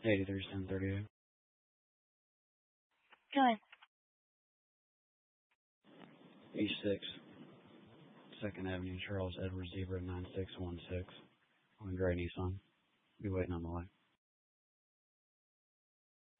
83-1038. Go ahead. East 6, 2nd Avenue, Charles Edward Zebra 9616. On Gray Nissan. Be waiting on the line.